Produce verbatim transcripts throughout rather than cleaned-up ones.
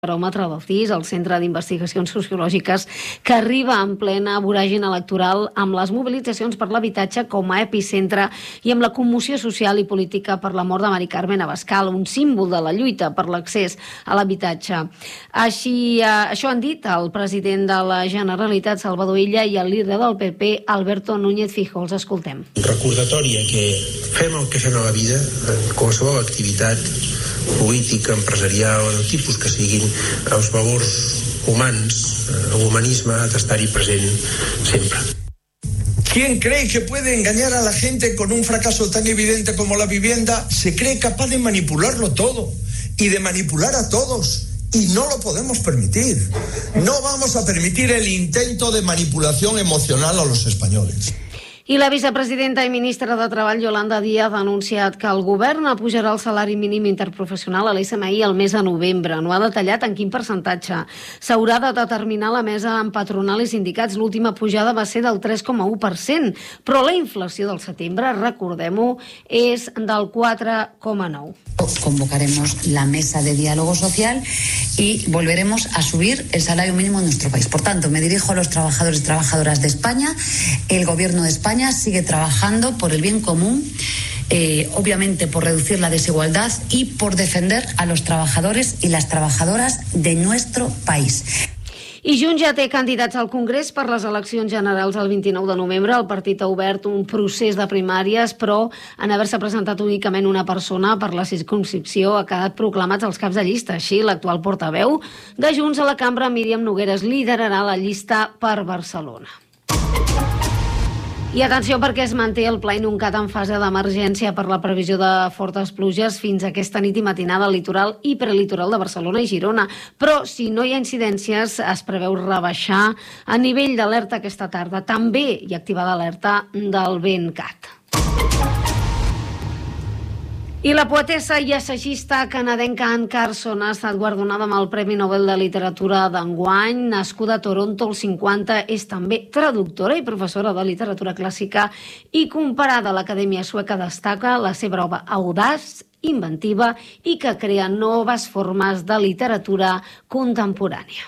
Baròmetre del C I S, el Centre d'Investigacions Sociològiques, que arriba en plena voràgine electoral amb les mobilitzacions per l'habitatge com a epicentre i amb la commoció social i política per la mort de Mari Carmen Abascal, un símbol de la lluita per l'accés a l'habitatge. Així, eh, això han dit el president de la Generalitat, Salvador Illa, i el líder del P P, Alberto Núñez Feijóo. Els escoltem. Un recordatori que fem el que fem a la vida, en qualsevol activitat política, empresarial, el tipus que siguin, els valors humans, l'humanisme ha d'estar-hi present sempre. ¿Quién cree que puede engañar a la gente con un fracaso tan evidente como la vivienda? Se cree capaz de manipularlo todo y de manipular a todos. Y no lo podemos permitir. No vamos a permitir el intento de manipulación emocional a los españoles. I la vicepresidenta i ministra de Treball, Yolanda Díaz, ha anunciat que el govern apujarà el salari mínim interprofessional a l'S M I el mes de novembre. No ha detallat en quin percentatge. S'haurà de determinar la mesa amb patronal i sindicats. L'última pujada va ser del tres coma u per cent, però la inflació del setembre, recordem-ho, és del quatre coma nou. Convocaremos la mesa de diálogo social y volveremos a subir el salario mínimo en nuestro país. Por tanto, me dirijo a los trabajadores y trabajadoras de España. El Gobierno de España sigue trabajando por el bien común, eh, obviamente por reducir la desigualdad y por defender a los trabajadores y las trabajadoras de nuestro país. I Junts ja té candidats al Congrés per les eleccions generals el vint-i-nou de novembre. El partit ha obert un procés de primàries, però en haver-se presentat únicament una persona per la circumscripció ha quedat proclamats els caps de llista. Així, l'actual portaveu de Junts a la cambra, Míriam Nogueras, liderarà la llista per Barcelona. I atenció, perquè es manté el Pla Inuncat en fase d'emergència per la previsió de fortes pluges fins aquesta nit i matinada al litoral i prelitoral de Barcelona i Girona. Però si no hi ha incidències, es preveu rebaixar a nivell d'alerta aquesta tarda. També hi ha activada l'alerta del vent Cat. I la poetessa i assagista canadenca Anne Carson ha estat guardonada amb el Premi Nobel de Literatura d'enguany. Nascuda a Toronto als cinquanta, és també traductora i professora de literatura clàssica i comparada a l'Acadèmia Sueca destaca la seva obra audaç, inventiva i que crea noves formes de literatura contemporània.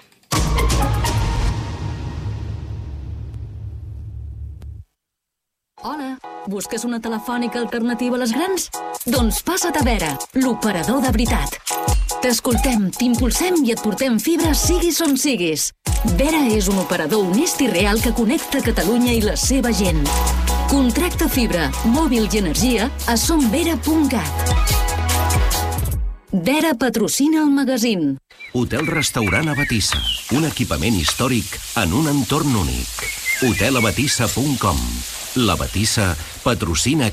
Hola, busques una telefònica alternativa a les grans? Doncs passa't a Vera, l'operador de veritat. T'escoltem, t'impulsem i et portem fibra siguis on siguis. Vera és un operador honest i real que connecta Catalunya i la seva gent. Contracta fibra, mòbil i energia a somvera punt cat. Vera patrocina el magazín. Hotel Restaurant Abatissa, un equipament històric en un entorn únic. hotel abatissa punt com. La Batissa patrocina